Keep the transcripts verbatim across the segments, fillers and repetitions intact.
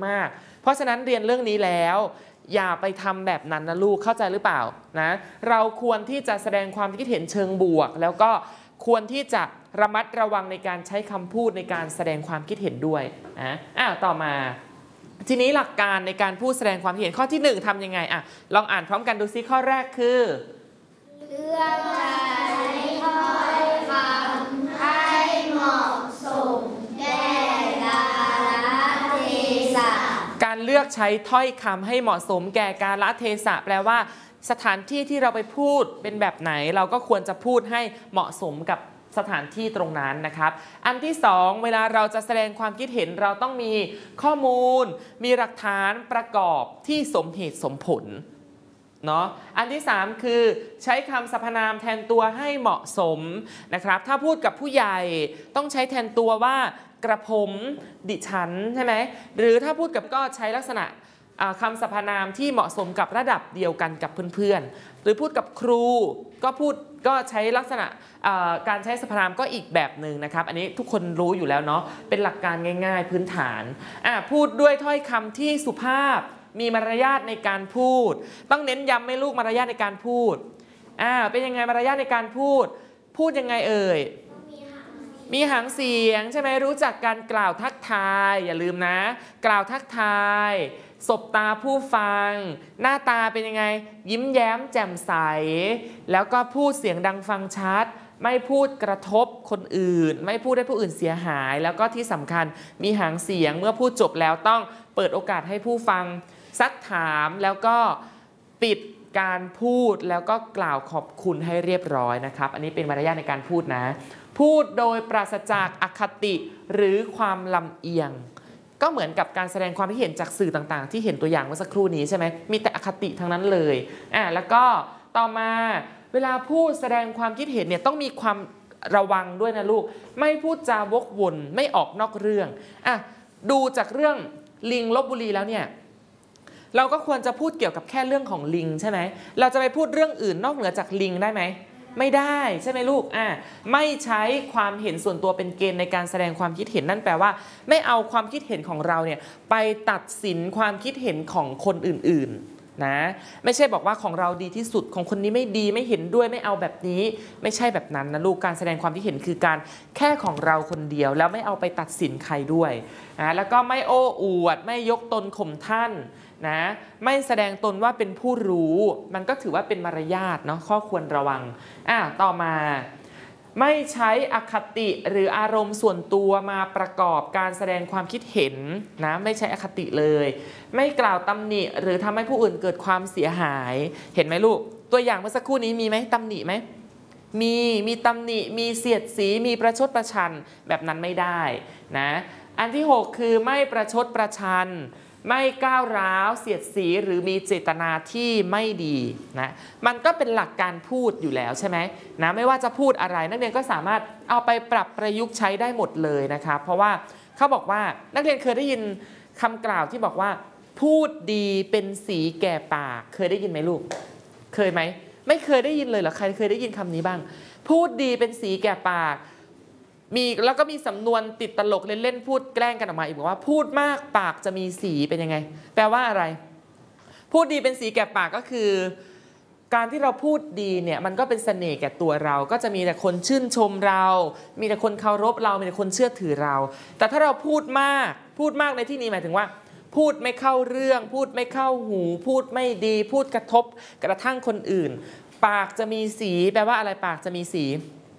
มากเพราะฉะนั้นเรียนเรื่องนี้แล้วอย่าไปทำแบบนั้นนะลูกเข้าใจหรือเปล่านะเราควรที่จะแสดงความคิดเห็นเชิงบวกแล้วก็ควรที่จะระมัดระวังในการใช้คำพูดในการแสดงความคิดเห็นด้วยนะอ่ะต่อมาทีนี้หลักการในการพูดแสดงความคิดเห็นข้อที่หนึ่งทำยังไงอ่ะลองอ่านพร้อมกันดูซิข้อแรกคือเลือกใช้ถ้อยคำให้เหมาะสมแก่กาลเทศะการเลือกใช้ถ้อยคำให้เหมาะสมแก่กาลเทศะแปลว่าสถานที่ที่เราไปพูดเป็นแบบไหนเราก็ควรจะพูดให้เหมาะสมกับสถานที่ตรงนั้นนะครับอันที่สองเวลาเราจะแสดงความคิดเห็นเราต้องมีข้อมูลมีหลักฐานประกอบที่สมเหตุสมผลเนาะอันที่สามคือใช้คำสรรพนามแทนตัวให้เหมาะสมนะครับถ้าพูดกับผู้ใหญ่ต้องใช้แทนตัวว่ากระผมดิฉันใช่ไหมหรือถ้าพูดกับก็ใช้ลักษณะคำสรรพนามที่เหมาะสมกับระดับเดียวกันกับเพื่อนๆหรือพูดกับครูก็พูดก็ใช้ลักษณะการใช้สรรพนามก็อีกแบบหนึ่งนะครับอันนี้ทุกคนรู้อยู่แล้วเนาะเป็นหลักการง่ายๆพื้นฐานพูดด้วยถ้อยคำที่สุภาพมีมารยาทในการพูดต้องเน้นย้ำให้ลูกมารยาทในการพูดอ่าเป็นยังไงมารยาทในการพูดพูดยังไงเอ่ยมีหางเสียงใช่ไหมรู้จักการกล่าวทักทายอย่าลืมนะกล่าวทักทายสบตาผู้ฟังหน้าตาเป็นยังไงยิ้มแย้มแจ่มใสแล้วก็พูดเสียงดังฟังชัดไม่พูดกระทบคนอื่นไม่พูดให้ผู้อื่นเสียหายแล้วก็ที่สำคัญมีหางเสียงเมื่อพูดจบแล้วต้องเปิดโอกาสให้ผู้ฟังซักถามแล้วก็ปิดการพูดแล้วก็กล่าวขอบคุณให้เรียบร้อยนะครับอันนี้เป็นมารยาทในการพูดนะพูดโดยปราศจากอคติหรือความลำเอียงก็เหมือนกับการแสดงความคิดเห็นจากสื่อต่างๆที่เห็นตัวอย่างเมื่อสักครู่นี้ใช่ไหมมีแต่อคติทั้งนั้นเลยอ่ะแล้วก็ต่อมาเวลาพูดแสดงความคิดเห็นเนี่ยต้องมีความระวังด้วยนะลูกไม่พูดจาวกวนไม่ออกนอกเรื่องอ่ะดูจากเรื่องลิงลพบุรีแล้วเนี่ยเราก็ควรจะพูดเกี่ยวกับแค่เรื่องของลิงใช่ไหมเราจะไปพูดเรื่องอื่นนอกเหนือจากลิงได้ไหมไม่ได้ใช่ไหมลูกอ่ะไม่ใช้ความเห็นส่วนตัวเป็นเกณฑ์ในการแสดงความคิดเห็นนั่นแปลว่าไม่เอาความคิดเห็นของเราเนี่ยไปตัดสินความคิดเห็นของคนอื่นๆนะไม่ใช่บอกว่าของเราดีที่สุดของคนนี้ไม่ดีไม่เห็นด้วยไม่เอาแบบนี้ไม่ใช่แบบนั้นนะลูกการแสดงความคิดเห็นคือการแค่ของเราคนเดียวแล้วไม่เอาไปตัดสินใครด้วยนะแล้วก็ไม่โอ้อวดไม่ยกตนข่มท่านนะไม่แสดงตนว่าเป็นผู้รู้มันก็ถือว่าเป็นมารยาทเนาะข้อควรระวังอ่ะต่อมาไม่ใช้อคติหรืออารมณ์ส่วนตัวมาประกอบการแสดงความคิดเห็นนะไม่ใช่อคติเลยไม่กล่าวตำหนิหรือทำให้ผู้อื่นเกิดความเสียหายเห็นไหมลูกตัวอย่างเมื่อสักครู่นี้มีไหมตำหนิไหมมีมีตำหนิมีเสียดสีมีประชดประชันแบบนั้นไม่ได้นะอันที่หกคือไม่ประชดประชันไม่ก้าวร้าวเสียดสีหรือมีเจตนาที่ไม่ดีนะมันก็เป็นหลักการพูดอยู่แล้วใช่ไหมนะไม่ว่าจะพูดอะไรนักเรียนก็สามารถเอาไปปรับประยุกต์ใช้ได้หมดเลยนะคะเพราะว่าเขาบอกว่านักเรียนเคยได้ยินคำกล่าวที่บอกว่าพูดดีเป็นสีแก่ปากเคยได้ยินไหมลูกเคยไหมไม่เคยได้ยินเลยเหรอใครเคยได้ยินคำนี้บ้างพูดดีเป็นสีแก่ปากมีแล้วก็มีสำนวนติดตลกเล่นๆพูดแกล้งกันออกมาอีกบอกว่าพูดมากปากจะมีสีเป็นยังไงแปลว่าอะไรพูดดีเป็นสีแก่ปากก็คือการที่เราพูดดีเนี่ยมันก็เป็นเสน่ห์แก่ตัวเราก็จะมีแต่คนชื่นชมเรามีแต่คนเคารพเรามีแต่คนเชื่อถือเราแต่ถ้าเราพูดมากพูดมากในที่นี้หมายถึงว่าพูดไม่เข้าเรื่องพูดไม่เข้าหูพูดไม่ดีพูดกระทบกระทั่งคนอื่นปากจะมีสีแปลว่าอะไรปากจะมีสี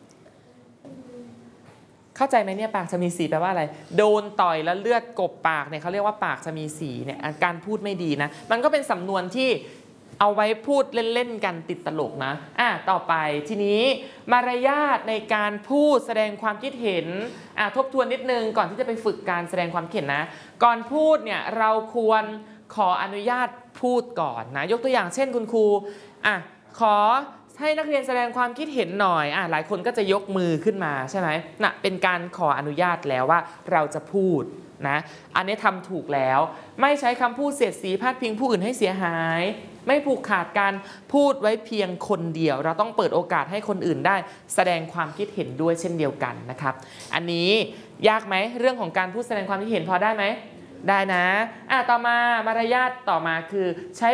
เข้าใจไหมเนี่ยปากจะมีสีแปลว่าอะไรโดนต่อยแล้วเลือดกบปากเนี่ยเขาเรียกว่าปากจะมีสีเนี่ยการพูดไม่ดีนะมันก็เป็นสำนวนที่เอาไว้พูดเล่นๆกันติดตลกนะอ่ะต่อไปทีนี้มารยาทในการพูดแสดงความคิดเห็นอ่ะทบทวนนิดนึงก่อนที่จะไปฝึกการแสดงความคิดเห็นนะก่อนพูดเนี่ยเราควรขออนุญาตพูดก่อนนะยกตัวอย่างเช่นคุณครูอ่ะขอให้นักเรียนแสดงความคิดเห็นหน่อยอ่ะหลายคนก็จะยกมือขึ้นมาใช่ไหมน่ะเป็นการขออนุญาตแล้วว่าเราจะพูดนะอันนี้ทำถูกแล้วไม่ใช้คำพูดเสียดสีพาดพิงผู้อื่นให้เสียหายไม่ผูกขาดการพูดไว้เพียงคนเดียวเราต้องเปิดโอกาสให้คนอื่นได้แสดงความคิดเห็นด้วยเช่นเดียวกันนะครับอันนี้ยากไหมเรื่องของการพูดแสดงความคิดเห็นพอได้ไหมได้นะอ่ะต่อมามารยาทต่อมาคือใช้